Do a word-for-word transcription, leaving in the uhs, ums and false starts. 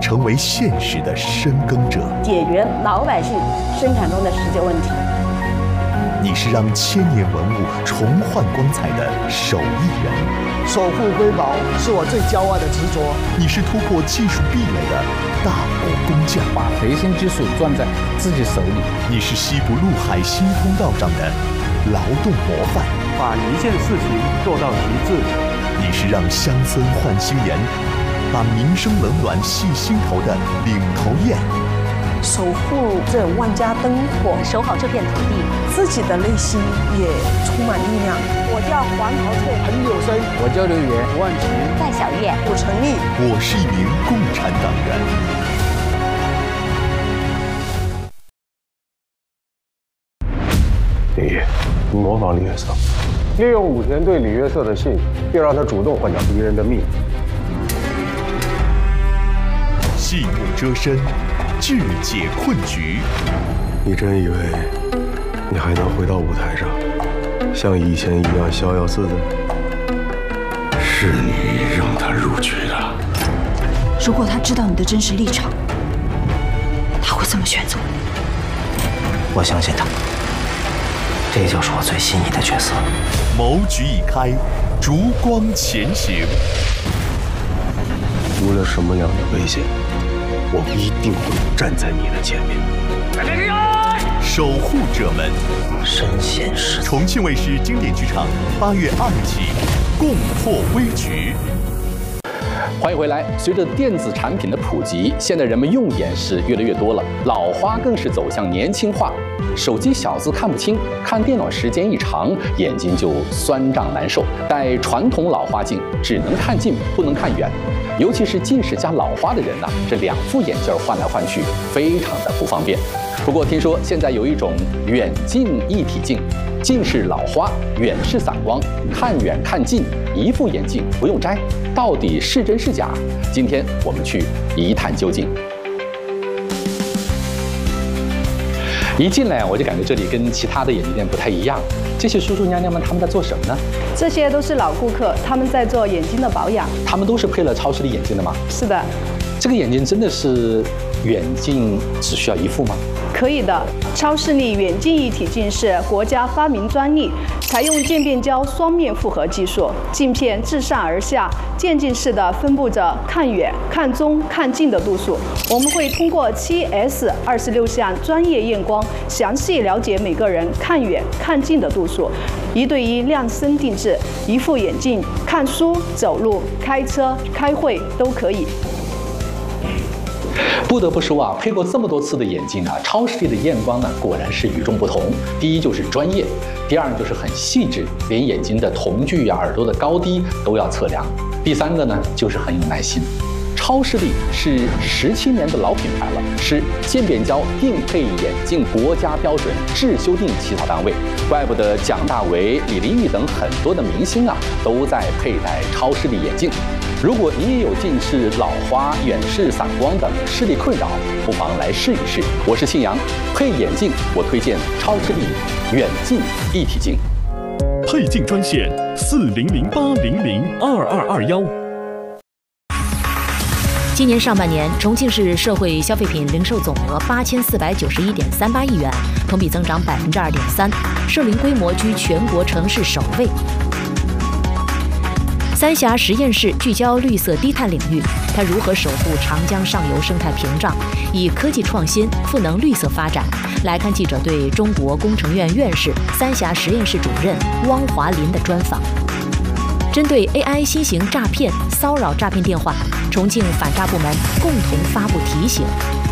成为现实的深耕者， 解决老百姓生产中的实际问题。 你是让千年文物重焕光彩的手艺人， 守护瑰宝是我最骄傲的执着。 你是突破技术壁垒的大国工匠， 把核心技术攥在自己手里。 你是西部陆海新通道上的劳动模范， 把一件事情做到极致。 你是让乡村换新颜，把民生冷暖系心头的领头雁。 守护这万家灯火， 守好这片土地， 自己的内心也充满力量。 我叫黄桃翠， 彭有生， 我叫刘源， 吴万琴， 戴小月， 武成立。 我是一名共产党人。你模仿李约瑟，利用武田对李约瑟的信，又让他主动换掉敌人的命。 细目遮身，智解困局。 你真以为你还能回到舞台上，像以前一样逍遥自在？是你让他入局的。 如果他知道你的真实立场，他会这么选择。 我相信他。这就是我最心仪的角色。 谋局已开，烛光前行。 无论什么样的危险，我一定会站在你的前面。 守护者们， 身先士卒。 重庆卫视经典剧场八月二日起，共破危局。 欢迎回来。随着电子产品的普及，现在人们用眼是越来越多了，老花更是走向年轻化。手机小字看不清，看电脑时间一长，眼睛就酸胀难受。戴传统老花镜只能看近，不能看远。尤其是近视加老花的人呐、啊，这两副眼镜换来换去，非常的不方便。不过听说现在有一种远近一体镜，近视老花，远视散光，看远看近，一副眼镜不用摘，到底是真是假？今天我们去一探究竟。一进来我就感觉这里跟其他的眼镜店不太一样。这些叔叔娘娘们他们在做什么呢？ 这些都是老顾客，他们在做眼睛的保养。 他们都是配了超视力眼镜的吗？ 是的。 这个眼镜真的是远近只需要一副吗？ 可以的，超视力远近一体镜是国家发明专利，采用渐变胶双面复合技术，镜片自上而下渐进式的分布着看远、看中、看近的度数。我们会通过 七 S 二十六项专业验光，详细了解每个人看远、看近的度数，一对一量身定制，一副眼镜看书、走路、开车、开会都可以。 不得不说啊，配过这么多次的眼镜啊，超视力的验光呢，果然是与众不同。第一就是专业，第二就是很细致，连眼睛的瞳距啊、耳朵的高低都要测量。第三个呢，就是很有耐心。超视力是十七年的老品牌了，是渐变胶定配眼镜国家标准质修订起草单位，怪不得蒋大为、李玲玉等很多的明星啊都在佩戴超视力眼镜。如果你也有近视、老花、远视、散光等视力困扰，不妨来试一试。我是信阳，配眼镜我推荐超视力远近一体镜。 配镜专线四零零八零零二二二幺。 今年上半年，重庆市社会消费品零售总额八千四百九十一点三八亿元，同比增长百分之二点三，社零规模居全国城市首位。三峡实验室聚焦绿色低碳领域，它如何守护长江上游生态屏障，以科技创新赋能绿色发展？来看记者对中国工程院院士、三峡实验室主任汪华林的专访。针对 A I 新型诈骗、骚扰诈骗电话，重庆反诈部门共同发布提醒，